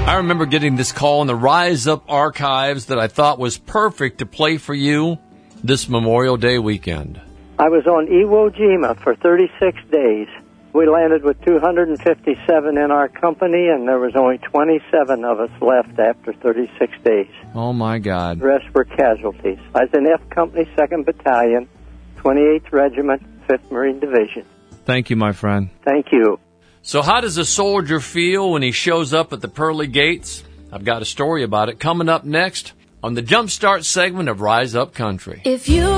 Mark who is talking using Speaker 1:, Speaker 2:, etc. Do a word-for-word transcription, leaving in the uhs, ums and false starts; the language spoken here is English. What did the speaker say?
Speaker 1: I remember getting this call in the Rise Up archives that I thought was perfect to play for you this Memorial Day weekend.
Speaker 2: I was on Iwo Jima for thirty-six days. We landed with two hundred fifty-seven in our company, and there was only twenty-seven of us left after thirty-six days.
Speaker 1: Oh, my God.
Speaker 2: The rest were casualties. I was in F Company, second Battalion, twenty-eighth Regiment, fifth Marine Division.
Speaker 1: Thank you, my friend.
Speaker 2: Thank you.
Speaker 1: So how does a soldier feel when he shows up at the pearly gates? I've got a story about it coming up next on the Jumpstart segment of Rise Up Country.
Speaker 3: If you